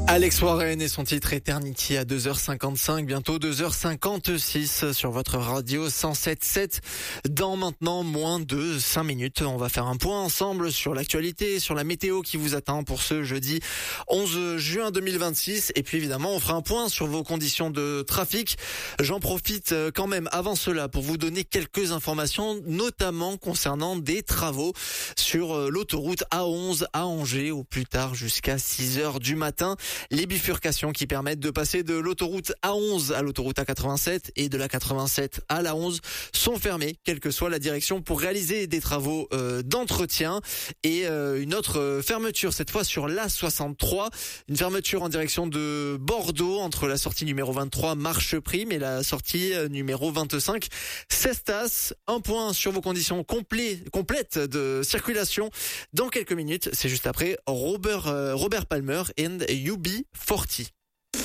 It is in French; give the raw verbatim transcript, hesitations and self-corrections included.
Alex Warren et son titre Eternity à deux heures cinquante-cinq, bientôt deux heures cinquante-six sur votre radio cent sept sept. Dans maintenant moins de cinq minutes, on va faire un point ensemble sur l'actualité, sur la météo qui vous attend pour ce jeudi onze juin deux mille vingt-six. Et puis évidemment, on fera un point sur vos conditions de trafic. J'en profite quand même avant cela pour vous donner quelques informations, notamment concernant des travaux sur l'autoroute A onze à Angers, au plus tard jusqu'à six heures du matin. Les bifurcations qui permettent de passer de l'autoroute A onze à l'autoroute A quatre-vingt-sept et de la quatre-vingt-sept à l'A onze sont fermées, quelle que soit la direction, pour réaliser des travaux euh, d'entretien. Et euh, une autre fermeture, cette fois sur l'A soixante-trois, une fermeture en direction de Bordeaux, entre la sortie numéro vingt-trois Marche Prime et la sortie numéro vingt-cinq Cestas. Un point sur vos conditions complets, complètes de circulation dans quelques minutes. C'est juste après Robert, euh, Robert Palmer and U B forty.